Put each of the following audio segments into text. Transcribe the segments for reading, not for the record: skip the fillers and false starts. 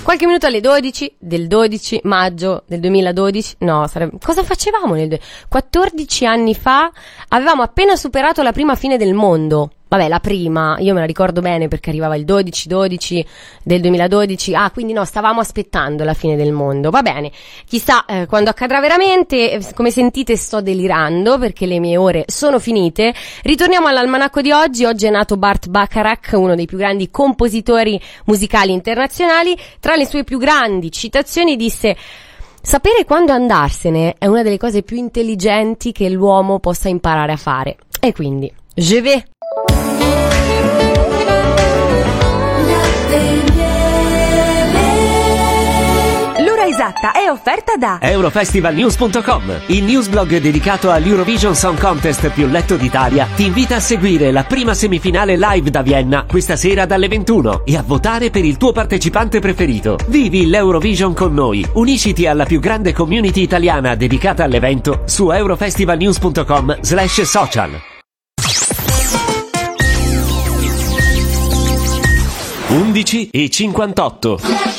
Qualche minuto alle 12 del 12 maggio del 2012, cosa facevamo 14 anni fa avevamo appena superato la prima fine del mondo. Vabbè, la prima, io me la ricordo bene perché arrivava il 12 del 2012, quindi stavamo aspettando la fine del mondo, va bene. Chissà quando accadrà veramente, come sentite sto delirando perché le mie ore sono finite. Ritorniamo all'almanacco di oggi è nato Burt Bacharach, uno dei più grandi compositori musicali internazionali. Tra le sue più grandi citazioni disse: sapere quando andarsene è una delle cose più intelligenti che l'uomo possa imparare a fare. E quindi, je vais. L'ora esatta è offerta da Eurofestivalnews.com, il newsblog dedicato all'Eurovision Song Contest più letto d'Italia. Ti invita a seguire la prima semifinale live da Vienna questa sera dalle 21 e a votare per il tuo partecipante preferito. Vivi l'Eurovision con noi. Unisciti alla più grande community italiana dedicata all'evento su eurofestivalnews.com/social. 11:58.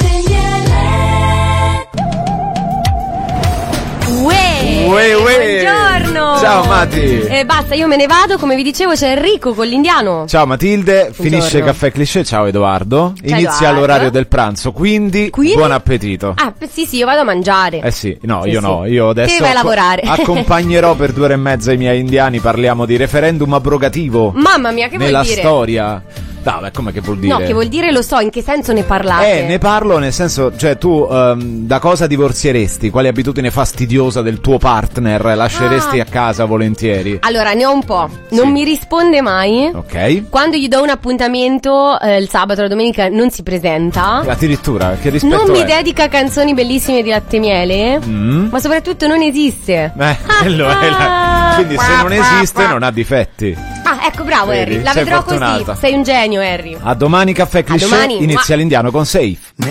Buongiorno. Ciao Mati. E basta, io me ne vado. Come vi dicevo c'è Enrico con l'indiano. Ciao Matilde. Finisce Caffè Cliché. Ciao Edoardo. Inizia l'orario del pranzo, quindi buon appetito. Sì, io vado a mangiare. Io adesso te vai a lavorare. Accompagnerò per 2 ore e mezza i miei indiani. Parliamo di referendum abrogativo. Mamma mia, che vuol dire? Nella storia. No, beh, come che vuol dire? No, che vuol dire lo so, in che senso ne parlate? Ne parlo nel senso, cioè tu da cosa divorzieresti? Quale abitudine fastidiosa del tuo partner lasceresti a casa volentieri? Allora, ne ho un po'. Non mi risponde mai. Ok. Quando gli do un appuntamento il sabato o la domenica non si presenta. Addirittura, che rispetto non mi dedica canzoni bellissime di latte e miele. Ma soprattutto non esiste. Quello è quindi se non esiste non ha difetti. Ecco, bravo. Vedi, Harry, la vedrò fortunata. Così. Sei un genio, Harry. A domani Caffè Cliché. Inizia l'indiano con Safe.